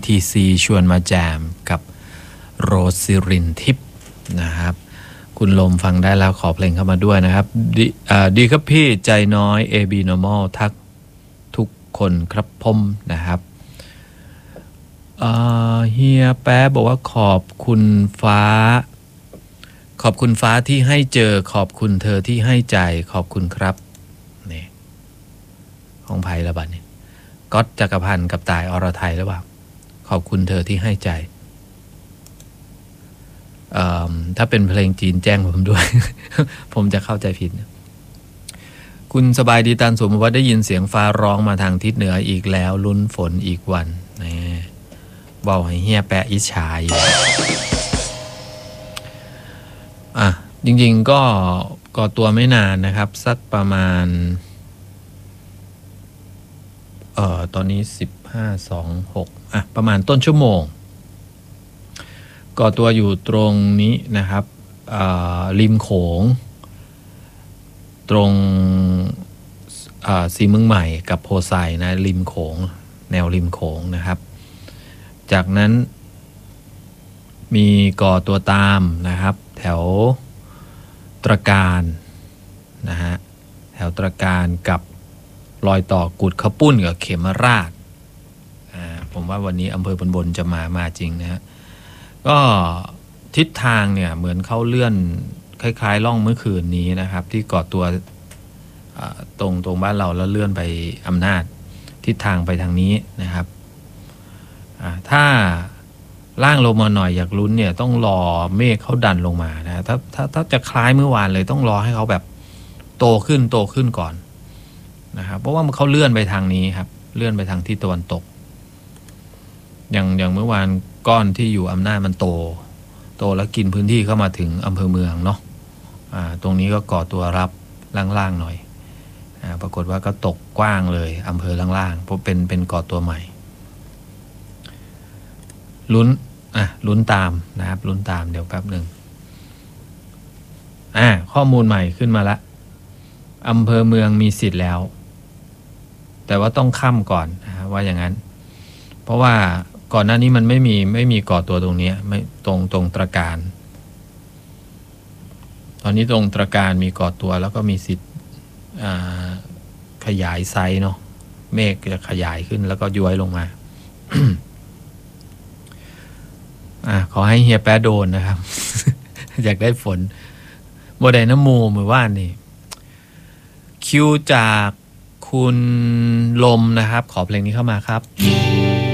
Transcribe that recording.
BTC ชวนมาแจมกับโรสิรินทิพย์นะครับคุณลมฟังได้แล้วขอเพลงเข้ามาด้วยนะครับดีครับพี่ใจน้อย AB Normal ทักทุกคนครับผมนะครับเฮียแป๊บบอกว่าขอบคุณฟ้าที่ให้เจอขอบคุณเธอที่ให้ใจขอบคุณครับนี่ของไผ่ละบัดนี่ก๊อตจักรพันธ์กับตายอรไทยหรือเปล่าขอบคุณเธอที่ให้ใจถ้าเป็นเพลงจีนแจ้งผมด้วย ผมจะเข้าใจผิดนะคุณสบายดีตันสมว่าได้ยินเสียงฟ้าร้องมาทางทิศเหนืออีกแล้วลุ้นฝนอีกวันนี่บอกให้เฮียแปะอิจฉาอยู่จริงๆก็ก่อตัวไม่นานนะครับสักประมาณตอนนี้15:26ประมาณต้นชั่วโมงก่อตัวอยู่ตรงนี้นะครับริมโขงตรงสีเมืองใหม่กับโพไซนะริมโขงแนวริมโขงนะครับจากนั้นมีก่อตัวตามนะครับแถวตระการนะฮะแถวตระการกับรอยต่อกุดข้าวปุ้นกับเขมราชผมว่าวันนี้อำเภอบนจะมาจริงนะฮะก็ทิศทางเนี่ยเหมือนเขาเลื่อนคล้ายๆล่องเมื่อคืนนี้นะครับที่ก่อตัวตรงบ้านเราแล้วเลื่อนไปอำนาจทิศทางไปทางนี้นะครับถ้าล่างลงมาหน่อยอยากลุ้นเนี่ยต้องรอเมฆเขาดันลงมานะถ้าจะคล้ายเมื่อวานเลยต้องรอให้เขาแบบโตขึ้นก่อนนะครับเพราะว่าเขาเลื่อนไปทางนี้ครับเลื่อนไปทางที่ตะวันตกอย่างเมื่อวานก้อนที่อยู่อำนาจมันโตแล้วกินพื้นที่เข้ามาถึงอำเภอเมืองเนาะตรงนี้ก็ก่อตัวรับล่างๆหน่อยปรากฏว่าก็ตกกว้างเลยอำเภอล่างๆเพราะเป็นก่อตัวใหม่ลุ้นตามนะครับลุ้นตามเดี๋ยวแป๊บหนึ่งข้อมูลใหม่ขึ้นมาละอำเภอเมืองมีสิทธิ์แล้วแต่ว่าต้องค่ำก่อนนะว่าอย่างนั้นเพราะว่าก่อนหน้านี้มันไม่มีก่อตัวตรงนี้ไม่ตรงตระการตอนนี้ตรงตระการมีก่อตัวแล้วก็มีสิทธิ์ขยายไซส์เนาะเมฆจะขยายขึ้นแล้วก็ย้วยลงมา ขอให้เฮียแป๊ะโดนนะครับ อยากได้ฝนโมเดลน้ำมูมือว่านนี่คิวจากคุณลมนะครับขอเพลงนี้เข้ามาครับ